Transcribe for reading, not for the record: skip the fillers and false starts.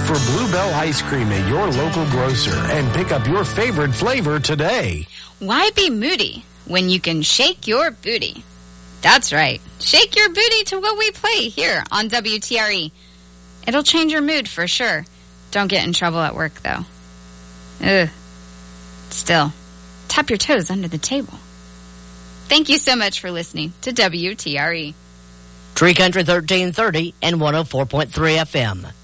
for Bluebell Ice Cream at your local grocer and pick up your favorite flavor today. Why be moody when you can shake your booty? That's right. Shake your booty to what we play here on WTRE. It'll change your mood for sure. Don't get in trouble at work, though. Ugh. Still, tap your toes under the table. Thank you so much for listening to WTRE. Tree Country 1330 and 104.3 FM.